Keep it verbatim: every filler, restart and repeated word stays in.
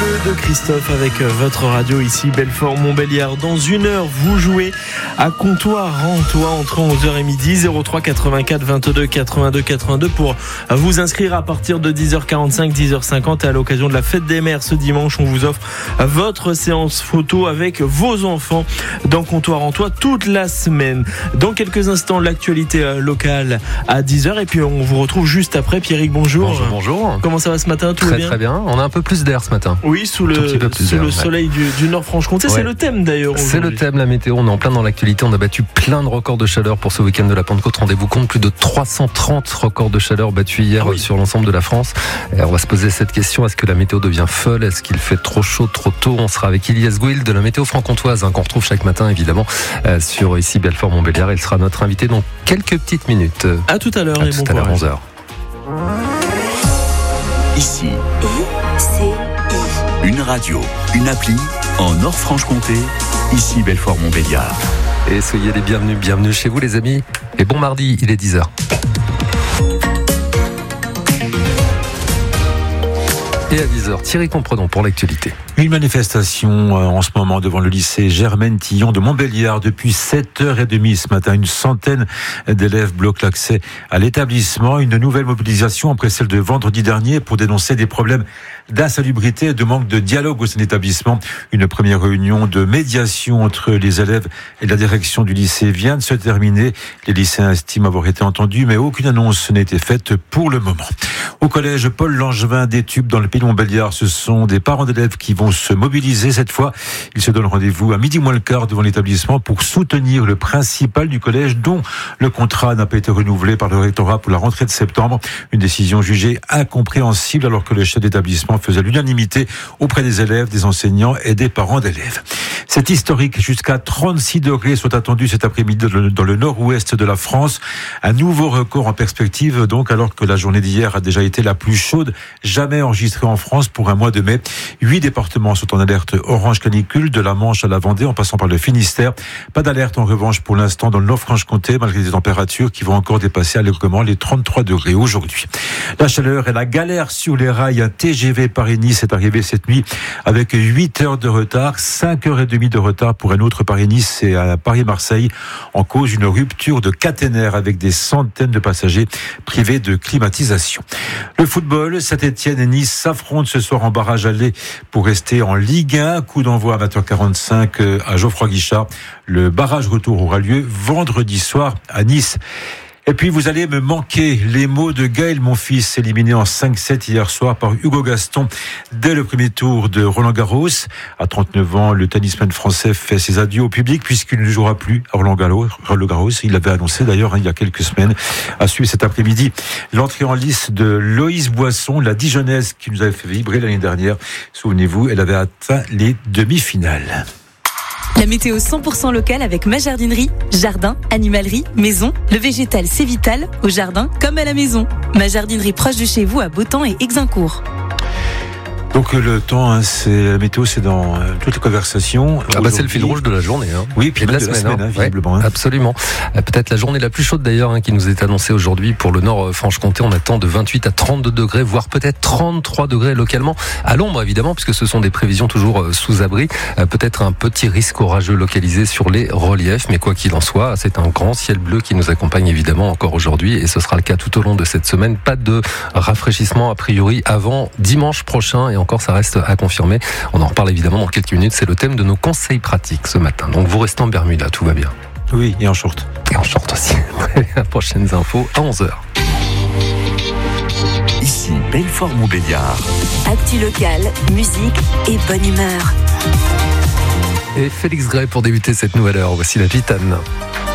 de Christophe avec votre radio ici, Belfort-Montbéliard. Dans une heure, vous jouez à Comptoir Rantois entre onze heures et midi, zéro trois quatre-vingt-quatre vingt-deux quatre-vingt-deux quatre-vingt-deux pour vous inscrire à partir de dix heures quarante-cinq, dix heures cinquante. Et à l'occasion de la fête des mères ce dimanche, on vous offre votre séance photo avec vos enfants dans Comptoir Rantois toute la semaine. Dans quelques instants, l'actualité locale à dix heures et puis on vous retrouve juste après. Pierrick, bonjour. Bonjour, bonjour. Comment ça va ce matin? Tout très, va bien? Très bien. On a un peu plus d'air ce matin. Oui, sous le, sous le soleil ouais. du, du Nord-Franche-Comté. Ouais. C'est le thème d'ailleurs. C'est aujourd'hui. Le thème, la météo. On est en plein dans l'actualité. On a battu plein de records de chaleur pour ce week-end de la Pentecôte. Rendez-vous compte, plus de trois cent trente records de chaleur battus hier ah oui. sur l'ensemble de la France. Et on va se poser cette question. Est-ce que la météo devient folle? Est-ce qu'il fait trop chaud, trop tôt? On sera avec Ilias Gouil de la météo franc-comtoise, hein, qu'on retrouve chaque matin évidemment euh, sur ici Belfort-Montbéliard. Il sera notre invité dans quelques petites minutes. À tout à l'heure. À et tout bon à l'heure, onze heures. Ici, une radio, une appli en Nord-Franche-Comté, ici Belfort-Montbéliard. Et soyez les bienvenus, bienvenue chez vous les amis. Et bon mardi, il est dix heures. Et à dix heures, Thierry Comprenant pour l'actualité. Une manifestation en ce moment devant le lycée Germaine Tillon de Montbéliard. Depuis sept heures trente ce matin, une centaine d'élèves bloquent l'accès à l'établissement. Une nouvelle mobilisation après celle de vendredi dernier pour dénoncer des problèmes d'insalubrité et de manque de dialogue au sein de l'établissement. Une première réunion de médiation entre les élèves et la direction du lycée vient de se terminer. Les lycéens estiment avoir été entendus, mais aucune annonce n'a été faite pour le moment. Au collège Paul Langevin d'Étupes dans le pays de Montbéliard, ce sont des parents d'élèves qui vont se mobiliser cette fois. Ils se donnent rendez-vous à midi moins le quart devant l'établissement pour soutenir le principal du collège dont le contrat n'a pas été renouvelé par le rectorat pour la rentrée de septembre. Une décision jugée incompréhensible alors que le chef d'établissement faisait l'unanimité auprès des élèves, des enseignants et des parents d'élèves. C'est historique. Jusqu'à trente-six degrés sont attendus cet après-midi dans le nord-ouest de la France. Un nouveau record en perspective donc alors que la journée d'hier a déjà été la plus chaude jamais enregistrée en France pour un mois de mai. Huit départements sont en alerte orange canicule, de la Manche à la Vendée en passant par le Finistère. Pas d'alerte en revanche pour l'instant dans le Nord-Franche-Comté malgré des températures qui vont encore dépasser allègrement les trente-trois degrés aujourd'hui. La chaleur et la galère sur les rails. Un T G V Paris-Nice est arrivé cette nuit avec huit heures de retard, cinq heures trente de retard pour un autre Paris-Nice et à Paris-Marseille en cause une rupture de caténaire avec des centaines de passagers privés de climatisation. Le football, Saint-Etienne et Nice s'affrontent ce soir en barrage aller pour rester en Ligue un. Coup d'envoi à vingt heures quarante-cinq à Geoffroy Guichard. Le barrage retour aura lieu vendredi soir à Nice. Et puis vous allez me manquer, les mots de Gaël Monfils, éliminé en cinq sept hier soir par Hugo Gaston dès le premier tour de Roland Garros. À trente-neuf ans, le tennisman français fait ses adieux au public puisqu'il ne jouera plus à Roland Garros. Roland Garros, il l'avait annoncé d'ailleurs hein, il y a quelques semaines. À suivre cet après-midi, l'entrée en lice de Loïse Boisson, la Dijonnaise qui nous avait fait vibrer l'année dernière. Souvenez-vous, elle avait atteint les demi-finales. La météo cent pour cent locale avec ma jardinerie, jardin, animalerie, maison. Le végétal c'est vital, au jardin comme à la maison. Ma jardinerie proche de chez vous à Beautemps et Exincourt. Donc le temps, hein, c'est la météo, c'est dans euh, toutes les conversations. Ah bah c'est le fil rouge de la journée. Hein. Oui, puis de la de semaine, la semaine hein, ouais, visiblement. Hein. Absolument. Euh, peut-être la journée la plus chaude d'ailleurs hein, qui nous est annoncée aujourd'hui pour le Nord-Franche-Comté. On attend de vingt-huit à trente-deux degrés, voire peut-être trente-trois degrés localement. À l'ombre évidemment, puisque ce sont des prévisions toujours euh, sous abri. Euh, peut-être un petit risque orageux localisé sur les reliefs, mais quoi qu'il en soit, c'est un grand ciel bleu qui nous accompagne évidemment encore aujourd'hui, et ce sera le cas tout au long de cette semaine. Pas de rafraîchissement a priori avant dimanche prochain, et encore ça reste à confirmer. On en reparle évidemment dans quelques minutes. C'est le thème de nos conseils pratiques ce matin. Donc vous restez en Bermuda, tout va bien. Oui, et en short. Et en short aussi. Les prochaines infos à onze heures. Ici Belfort-Montbéliard. Actu locale, musique et bonne humeur. Et Félix Gray pour débuter cette nouvelle heure. Voici la Gitane.